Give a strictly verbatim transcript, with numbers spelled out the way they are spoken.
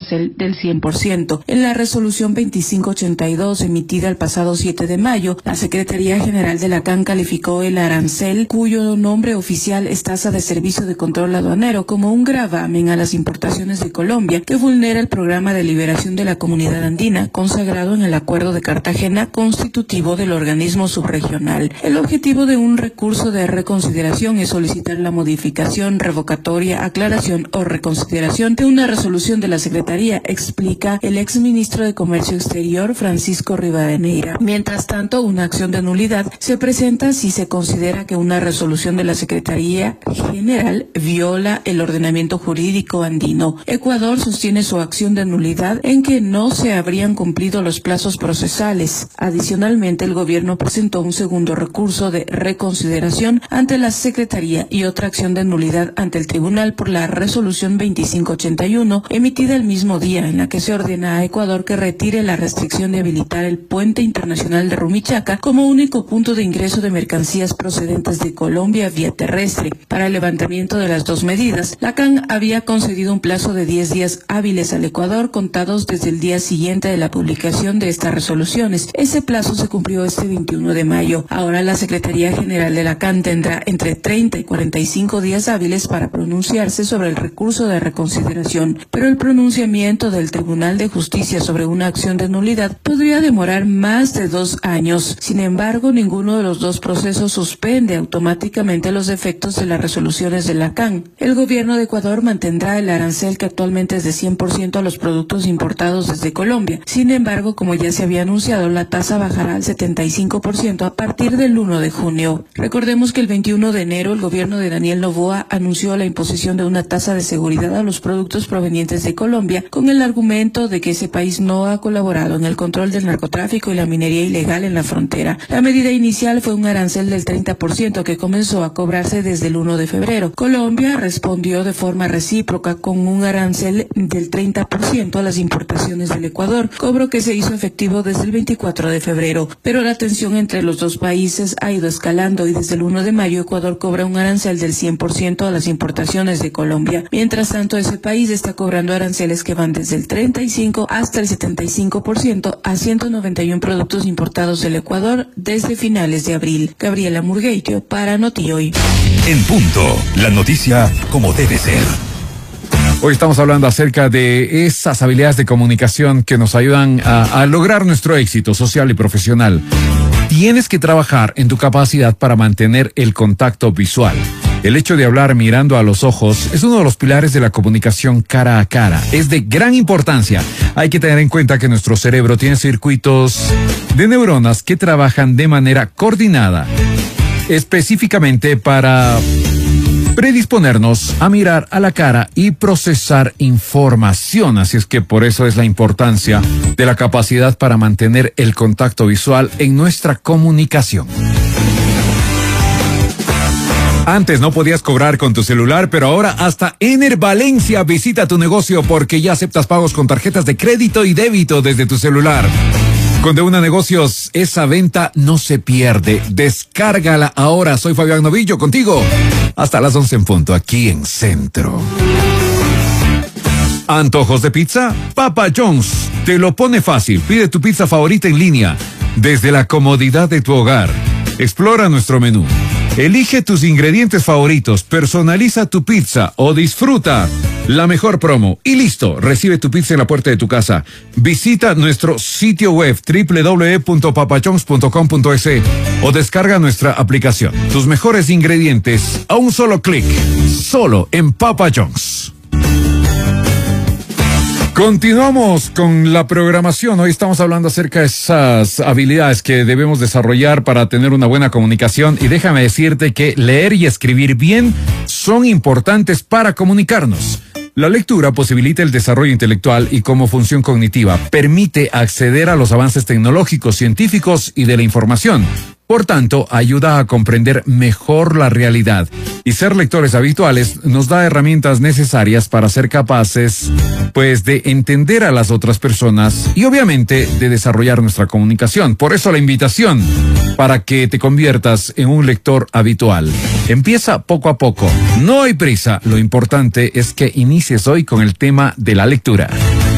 arancel del cien por ciento. En la resolución veinticinco ochenta y dos emitida el pasado siete de mayo, la Secretaría General de la C A N calificó el arancel, cuyo nombre oficial es tasa de servicio de control aduanero, como un gravamen a las importaciones de Colombia que vulnera el programa de liberación de la Comunidad Andina consagrado en el Acuerdo de Cartagena constitutivo del organismo subregional. El objetivo de un recurso de reconsideración es solicitar la modificación, revocatoria, aclaración o reconsideración de una resolución de la Secretaría, explica el exministro de Comercio Exterior Francisco Rivadeneira. Mientras tanto, una acción de nulidad se presenta si se considera que una resolución de la Secretaría General viola el ordenamiento jurídico andino. Ecuador sostiene su acción de nulidad en que no se habrían cumplido los plazos procesales. Adicionalmente, el gobierno presentó un segundo recurso de reconsideración ante la Secretaría y otra acción de nulidad ante el tribunal por la resolución veinticinco ochenta y uno emitida el mismo día, en la que se ordena a Ecuador que retire la restricción de habilitar el puente internacional de Rumichaca como único punto de ingreso de mercancías procedentes de Colombia vía terrestre. Para el levantamiento de las dos medidas, la C A N había concedido un plazo de diez días hábiles al Ecuador contados desde el día siguiente de la publicación de estas resoluciones. Ese plazo se cumplió este veintiuno de mayo. Ahora la Secretaría General de la C A N tendrá entre treinta y cuarenta y cinco días hábiles para pronunciarse sobre el recurso de reconsideración, pero el pronunciamiento del Tribunal de Justicia sobre una acción de nulidad podría demorar más de dos años. Sin embargo, ninguno de los dos procesos suspende automáticamente los efectos de las resoluciones de la C A N. El gobierno de Ecuador mantendrá el arancel que actualmente es de cien por ciento a los productos importados desde Colombia. Sin embargo, como ya se había anunciado, la tasa bajará al setenta y cinco por ciento a partir del uno de junio. Recordemos que el veintiuno de enero el gobierno de Daniel Noboa anunció la imposición de una tasa de seguridad a los productos provenientes de Colombia con el argumento de que ese país no ha colaborado en el control del narcotráfico y la minería ilegal en la frontera. La medida inicial fue un arancel del treinta por ciento que comenzó a cobrarse desde el uno de febrero. Colombia respondió de forma recíproca con un arancel del treinta por ciento a las importaciones del Ecuador, cobro que se hizo efectivo desde el veinticuatro de febrero. Pero la tensión entre los dos países ha ido escalando y desde el uno de mayo Ecuador cobra un arancel del cien por ciento a las importaciones de Colombia. Mientras tanto, ese país está cobrando aranceles que van desde el treinta y cinco hasta el setenta y cinco por ciento a ciento noventa y uno productos importados del Ecuador desde finales de abril. Gabriela Murgueitio para Noti Hoy. En punto, la noticia como debe ser. Hoy estamos hablando acerca de esas habilidades de comunicación que nos ayudan a, a lograr nuestro éxito social y profesional. Tienes que trabajar en tu capacidad para mantener el contacto visual. El hecho de hablar mirando a los ojos es uno de los pilares de la comunicación cara a cara. Es de gran importancia. Hay que tener en cuenta que nuestro cerebro tiene circuitos de neuronas que trabajan de manera coordinada, específicamente para predisponernos a mirar a la cara y procesar información. Así es que por eso es la importancia de la capacidad para mantener el contacto visual en nuestra comunicación. Antes no podías cobrar con tu celular, pero ahora hasta Ener Valencia visita tu negocio porque ya aceptas pagos con tarjetas de crédito y débito desde tu celular. Con De Una Negocios, esa venta no se pierde. Descárgala ahora. Soy Fabián Novillo, contigo hasta las once en punto, aquí en Centro. ¿Antojos de pizza? Papa John's te lo pone fácil. Pide tu pizza favorita en línea desde la comodidad de tu hogar. Explora nuestro menú. Elige tus ingredientes favoritos, personaliza tu pizza o disfruta la mejor promo. Y listo, recibe tu pizza en la puerta de tu casa. Visita nuestro sitio web doble u doble u doble u punto papa john's punto com punto es o descarga nuestra aplicación. Tus mejores ingredientes a un solo clic, solo en Papa John's. Continuamos con la programación. Hoy estamos hablando acerca de esas habilidades que debemos desarrollar para tener una buena comunicación. Y déjame decirte que leer y escribir bien son importantes para comunicarnos. La lectura posibilita el desarrollo intelectual y como función cognitiva permite acceder a los avances tecnológicos, científicos y de la información. Por tanto, ayuda a comprender mejor la realidad. Y ser lectores habituales nos da herramientas necesarias para ser capaces, pues, de entender a las otras personas y, obviamente, de desarrollar nuestra comunicación. Por eso la invitación para que te conviertas en un lector habitual. Empieza poco a poco. No hay prisa. Lo importante es que inicies hoy con el tema de la lectura.